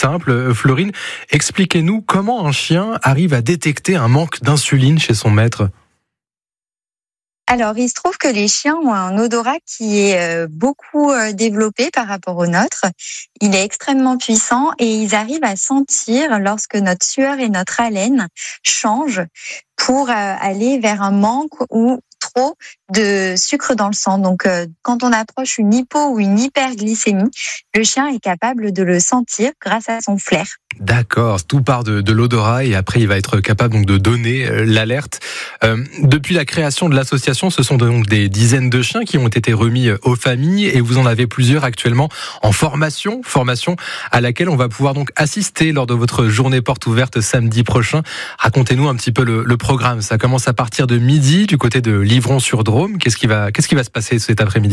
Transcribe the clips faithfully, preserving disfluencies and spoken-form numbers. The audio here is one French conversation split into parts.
simple. Florine, expliquez-nous comment un chien arrive à détecter un manque d'insuline chez son maître. Alors, il se trouve que les chiens ont un odorat qui est beaucoup développé par rapport au nôtre. Il est extrêmement puissant et ils arrivent à sentir lorsque notre sueur et notre haleine changent pour aller vers un manque ou trop de sucre dans le sang. Donc, euh, quand on approche une hypo ou une hyperglycémie, le chien est capable de le sentir grâce à son flair. D'accord, tout part de, de l'odorat et après il va être capable donc de donner euh, l'alerte. Euh, depuis la création de l'association, ce sont donc des dizaines de chiens qui ont été remis aux familles et vous en avez plusieurs actuellement en formation, formation à laquelle on va pouvoir donc assister lors de votre journée porte ouverte samedi prochain. Racontez-nous un petit peu le, le programme. Ça commence à partir de midi du côté de Livron-sur-Drôme. Qu'est-ce qui va, qu'est-ce qui va se passer cet après-midi-là ?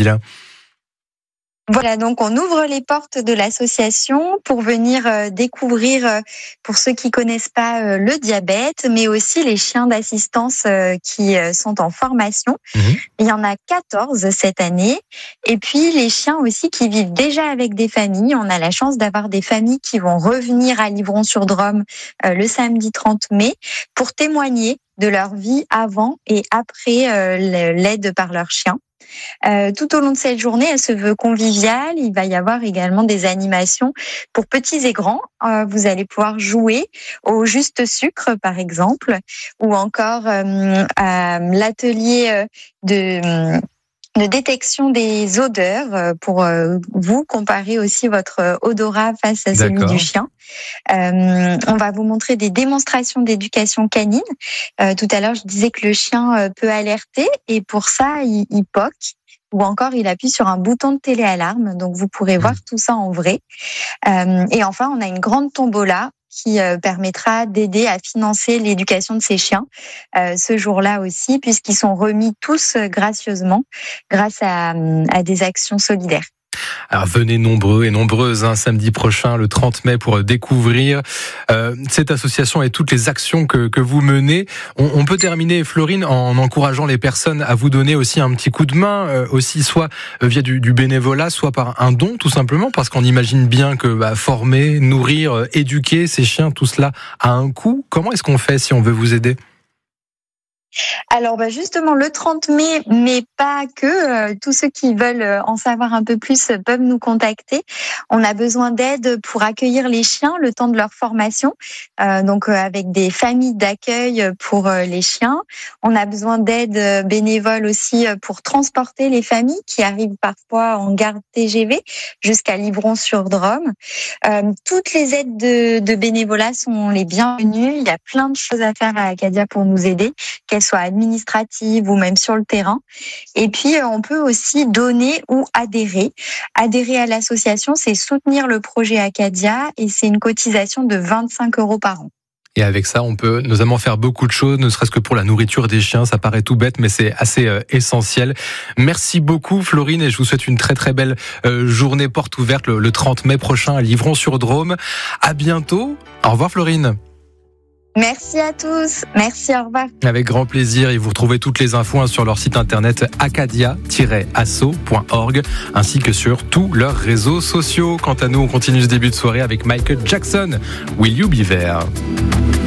Voilà, donc on ouvre les portes de l'association pour venir euh, découvrir, euh, pour ceux qui connaissent pas, euh, le diabète, mais aussi les chiens d'assistance euh, qui euh, sont en formation. Mmh. Il y en a quatorze cette année. Et puis les chiens aussi qui vivent déjà avec des familles. On a la chance d'avoir des familles qui vont revenir à Livron-sur-Drôme euh, le samedi trente mai pour témoigner de leur vie avant et après euh, l'aide par leur chien. Euh, tout au long de cette journée, elle se veut conviviale. Il va y avoir également des animations pour petits et grands. Euh, vous allez pouvoir jouer au juste sucre, par exemple, ou encore euh, à l'atelier de... de détection des odeurs pour vous comparer aussi votre odorat face à celui D'accord. du chien. Euh, on va vous montrer des démonstrations d'éducation canine. Euh, tout à l'heure, je disais que le chien peut alerter et pour ça, il, il poque ou encore il appuie sur un bouton de téléalarme. Donc, vous pourrez mmh. voir tout ça en vrai. Euh, et enfin, on a une grande tombola qui euh, permettra d'aider à financer l'éducation de ces chiens euh, ce jour-là aussi, puisqu'ils sont remis tous euh, gracieusement grâce à, à des actions solidaires. Alors venez nombreux et nombreuses hein, samedi prochain, le trente mai, pour découvrir euh, cette association et toutes les actions que, que vous menez. On, on peut terminer, Florine, en encourageant les personnes à vous donner aussi un petit coup de main, euh, aussi soit via du, du bénévolat, soit par un don, tout simplement, parce qu'on imagine bien que bah, former, nourrir, euh, éduquer ces chiens, tout cela a un coût. Comment est-ce qu'on fait si on veut vous aider ? Alors bah justement le trente mai, mais pas que, euh, tous ceux qui veulent en savoir un peu plus peuvent nous contacter. On a besoin d'aide pour accueillir les chiens le temps de leur formation, euh, donc euh, avec des familles d'accueil pour euh, les chiens. On a besoin d'aide bénévole aussi pour transporter les familles qui arrivent parfois en garde T G V jusqu'à Livron-sur-Drôme. Euh, toutes les aides de, de bénévolat sont les bienvenues. Il y a plein de choses à faire à Acadia pour nous aider, qu'elles soient administratives ou même sur le terrain. Et puis, on peut aussi donner ou adhérer. Adhérer à l'association, c'est soutenir le projet Acadia et c'est une cotisation de vingt-cinq euros par an. Et avec ça, on peut notamment faire beaucoup de choses, ne serait-ce que pour la nourriture des chiens. Ça paraît tout bête, mais c'est assez euh, essentiel. Merci beaucoup, Florine, et je vous souhaite une très très belle euh, journée porte ouverte le, le trente mai prochain à Livron-sur-Drôme. À bientôt. Au revoir, Florine. Merci à tous. Merci, au revoir. Avec grand plaisir. Et vous retrouvez toutes les infos hein, sur leur site internet acadia tiret asso point org ainsi que sur tous leurs réseaux sociaux. Quant à nous, on continue ce début de soirée avec Michael Jackson. Will You Be There?